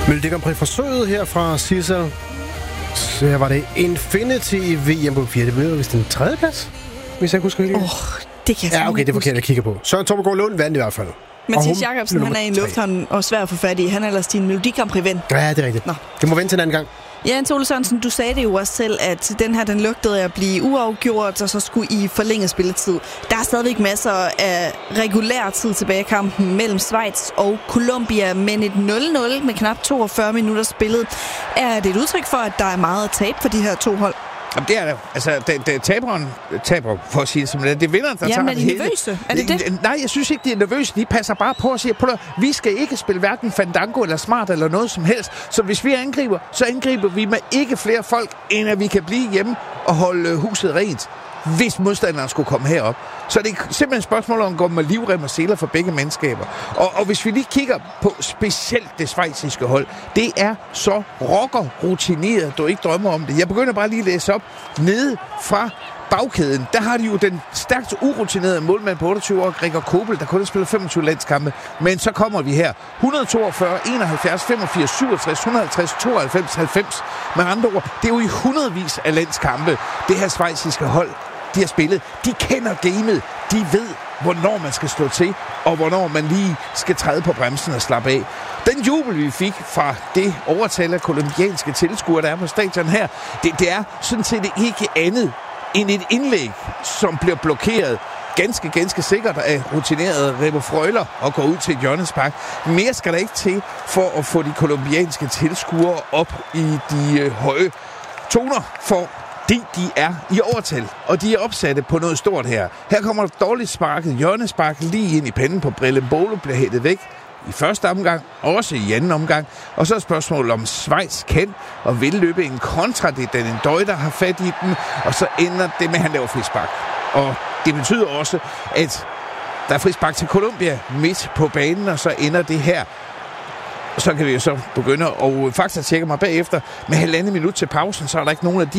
Melodi Grand Prix-forsøget her fra Cesar. Så her var det Infinity VM på 4. Det blev vist den 3. plads, hvis jeg husker helt. Det kan jeg ja, okay, det er forkert, jeg kigger på. Søren Torbegaard Lund vandt i hvert fald. Mathias Jacobsen, han er i en lufthavn og svær at få fat i. Han er ellers din Melodi Grand Prix-ven. Ja, det er rigtigt. Nå. Det må vente til en anden gang. Ja, Jens Ole Sørensen, du sagde det jo også selv, at den her, den lugtede at blive uafgjort, og så skulle I forlænge spilletid. Der er stadigvæk masser af regulær tid tilbage i kampen mellem Schweiz og Colombia, men et 0-0 med knap 42 minutter spillet. Er det et udtryk for, at der er meget at tabe for de her to hold? Jamen, det er det. Altså, taberen taber, for at sige det som det er. Det er vinderen, der tager det hele. Jamen, er de nervøse? Er det? Nej, jeg synes ikke, de er nervøse. De passer bare på at sige, vi skal ikke spille hverken Fandango eller Smart eller noget som helst. Så hvis vi angriber, så angriber vi med ikke flere folk, end at vi kan blive hjemme og holde huset rent, hvis modstanderen skulle komme herop. Så det er simpelthen et spørgsmål om at gå med livrem og seler for begge mandskaber. Og hvis vi lige kigger på specielt det schweiziske hold, det er så rocker-rutineret, du ikke drømmer om det. Jeg begynder bare lige at læse op nede fra bagkæden. Der har de jo den stærkt urutinerede målmand på 28 år, Gregor Kobel, der kun har spillet 25 landskampe. Men så kommer vi her. 142, 71, 85, 67, 150, 92, 90. Med andre ord, det er jo i hundredvis af landskampe, det her schweiziske hold, de har spillet. De kender gamet. De ved, hvornår man skal slå til, og hvornår man lige skal træde på bremsen og slappe af. Den jubel, vi fik fra det overtal af kolumbianske tilskuere, der er på stadion her, det er sådan set ikke andet end et indlæg, som bliver blokeret ganske sikkert af rutinerede Remo Freuler og går ud til et hjørnespark. Mere skal der ikke til for at få de kolumbianske tilskuere op i de høje toner, fordi de er i overtal, og de er opsatte på noget stort her. Her kommer et dårligt sparket hjørnespark lige ind i panden på Brillembolo, bliver hættet væk i første omgang, også i anden omgang. Og så er spørgsmålet om Schweiz kan og vil løbe en kontra. Det er den Døj, der har fat i den, og så ender det med, at han laver frispark. Og det betyder også, at der er frispark til Colombia midt på banen, og så ender det her. Så kan vi jo så begynde at faktisk tjekke mig bagefter med 1,5 minut til pausen, så er der ikke nogen af de